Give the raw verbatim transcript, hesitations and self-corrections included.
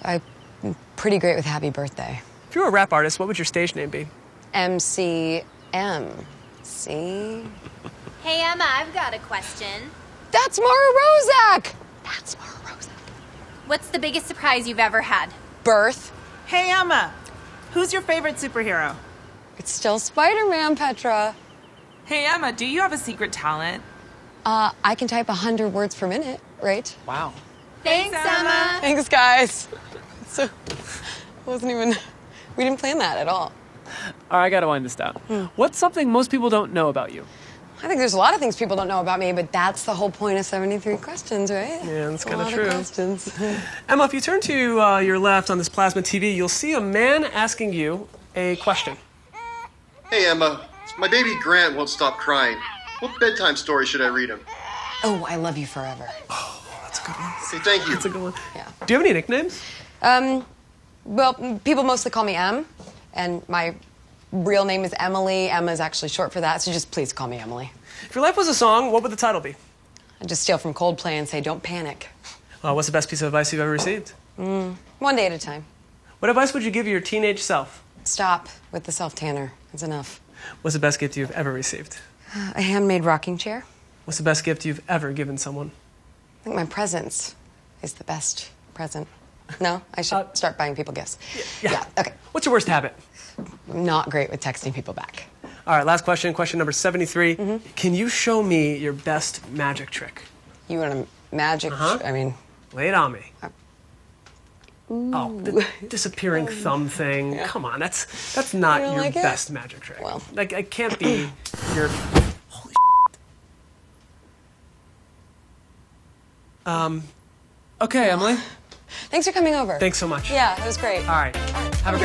I'm pretty great with happy birthday. If you were a rap artist, what would your stage name be? M C M. See? Hey, Emma, I've got a question. That's Mara Rozak! That's Mara Rozak. What's the biggest surprise you've ever had? Birth. Hey, Emma, who's your favorite superhero? It's still Spider-Man, Petra. Hey, Emma, do you have a secret talent? Uh, I can type a hundred words per minute, right? Wow. Thanks, Emma. Thanks, guys. So, it wasn't even, we didn't plan that at all. All right, I gotta wind this down. Hmm. What's something most people don't know about you? I think there's a lot of things people don't know about me, but that's the whole point of seventy-three questions, right? Yeah, that's kind of A lot true. of questions. Emma, if you turn to uh, your left on this plasma T V, you'll see a man asking you a question. Hey, Emma. My baby Grant won't stop crying. What bedtime story should I read him? Oh, I Love You Forever. Oh, that's a good one. Hey, thank you. That's a good one. Yeah. Do you have any nicknames? Um, well, people mostly call me Em, and my real name is Emily. Emma is actually short for that, so just please call me Emily. If your life was a song, what would the title be? I'd just steal from Coldplay and say, don't panic. Uh, what's the best piece of advice you've ever received? Mm, one day at a time. What advice would you give your teenage self? Stop with the self-tanner. It's enough. What's the best gift you've ever received? A handmade rocking chair. What's the best gift you've ever given someone? I think my presence is the best present. No? I should Uh, start buying people gifts. Yeah. Yeah, okay. What's your worst habit? I'm not great with texting people back. All right, last question, question number seventy-three. Mm-hmm. Can you show me your best magic trick? You want a magic, Uh-huh. I mean... Lay it on me. Uh, Oh, the disappearing thumb thing. Yeah. Come on, that's that's not You don't your like it? best magic trick. Well. Like, it can't be your... Holy Um, okay, Emily. Thanks for coming over. Thanks so much. Yeah, it was great. All right. Have a great